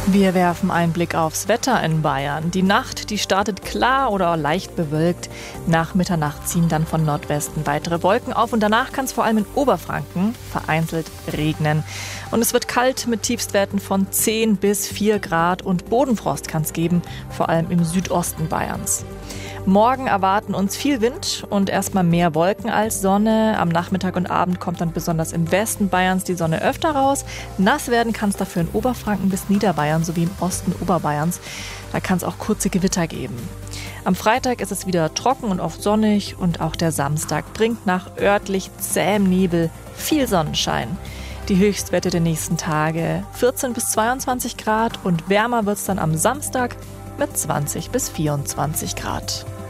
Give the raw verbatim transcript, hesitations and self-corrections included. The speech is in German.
Wir werfen einen Blick aufs Wetter in Bayern. Die Nacht, die startet klar oder leicht bewölkt. Nach Mitternacht ziehen dann von Nordwesten weitere Wolken auf und danach kann es vor allem in Oberfranken vereinzelt regnen. Und es wird kalt mit Tiefstwerten von zehn bis vier Grad und Bodenfrost kann es geben, vor allem im Südosten Bayerns. Morgen erwarten uns viel Wind und erstmal mehr Wolken als Sonne. Am Nachmittag und Abend kommt dann besonders im Westen Bayerns die Sonne öfter raus. Nass werden kann es dafür in Oberfranken bis Niederbayern sowie im Osten Oberbayerns. Da kann es auch kurze Gewitter geben. Am Freitag ist es wieder trocken und oft sonnig und auch der Samstag bringt nach örtlich zähem Nebel viel Sonnenschein. Die Höchstwerte der nächsten Tage vierzehn bis zweiundzwanzig Grad und wärmer wird es dann am Samstag mit zwanzig bis vierundzwanzig Grad.